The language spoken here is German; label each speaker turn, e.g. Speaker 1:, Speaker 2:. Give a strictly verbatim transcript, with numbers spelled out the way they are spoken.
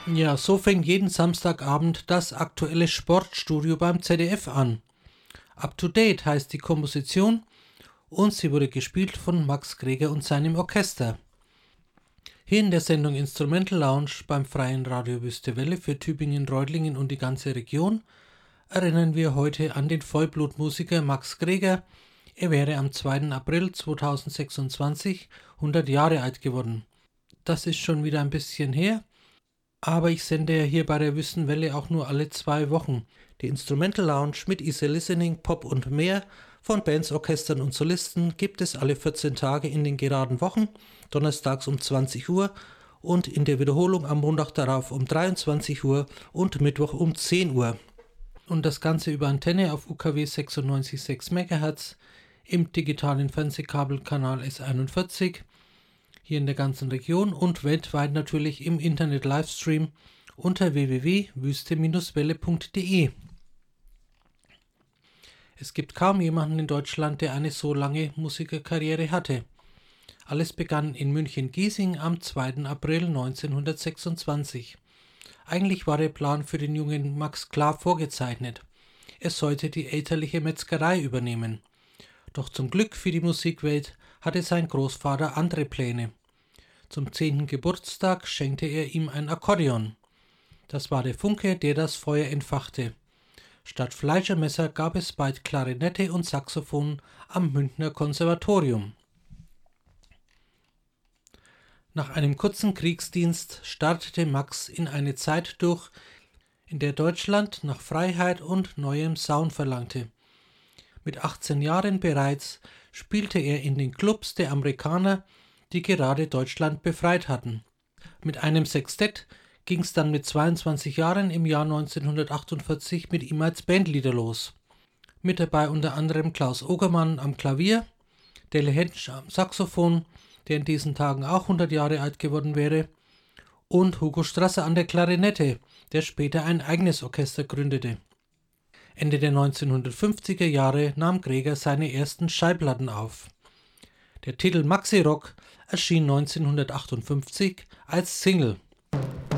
Speaker 1: Ja, so fängt jeden Samstagabend das aktuelle Sportstudio beim Z D F an. Up to Date heißt die Komposition und sie wurde gespielt von Max Greger und seinem Orchester. Hier in der Sendung Instrumental Lounge beim Freien Radio Wüste Welle für Tübingen, Reutlingen und die ganze Region erinnern wir heute an den Vollblutmusiker Max Greger. Er wäre am zweiten April zweitausendsechsundzwanzig hundert Jahre alt geworden. Das ist schon wieder ein bisschen her, aber ich sende ja hier bei der Wüstenwelle auch nur alle zwei Wochen. Die Instrumental Lounge mit Easy Listening, Pop und mehr von Bands, Orchestern und Solisten gibt es alle vierzehn Tage in den geraden Wochen, donnerstags um zwanzig Uhr und in der Wiederholung am Montag darauf um dreiundzwanzig Uhr und Mittwoch um zehn Uhr. Und das Ganze über Antenne auf U K W sechsundneunzig Komma sechs Megahertz im digitalen Fernsehkabelkanal S einundvierzig hier in der ganzen Region und weltweit natürlich im Internet-Livestream unter w w w punkt wüste Welle punkt d e. Es gibt kaum jemanden in Deutschland, der eine so lange Musikerkarriere hatte. Alles begann in München-Giesing am zweiten April neunzehnhundertsechsundzwanzig. Eigentlich war der Plan für den jungen Max klar vorgezeichnet. Er sollte die elterliche Metzgerei übernehmen. Doch zum Glück für die Musikwelt hatte sein Großvater andere Pläne. Zum zehnten Geburtstag schenkte er ihm ein Akkordeon. Das war der Funke, der das Feuer entfachte. Statt Fleischermesser gab es bald Klarinette und Saxophon am Münchner Konservatorium. Nach einem kurzen Kriegsdienst startete Max in eine Zeit durch, in der Deutschland nach Freiheit und neuem Sound verlangte. Mit achtzehn Jahren bereits spielte er in den Clubs der Amerikaner, die gerade Deutschland befreit hatten. Mit einem Sextett ging es dann mit zweiundzwanzig Jahren im Jahr neunzehnhundertachtundvierzig mit ihm als Bandleader los. Mit dabei unter anderem Klaus Ogermann am Klavier, Delle Hensch am Saxophon, der in diesen Tagen auch hundert Jahre alt geworden wäre, und Hugo Strasser an der Klarinette, der später ein eigenes Orchester gründete. Ende der neunzehnhundertfünfziger Jahre nahm Greger seine ersten Schallplatten auf. Der Titel Maxi Rock erschien neunzehnhundertachtundfünfzig als Single.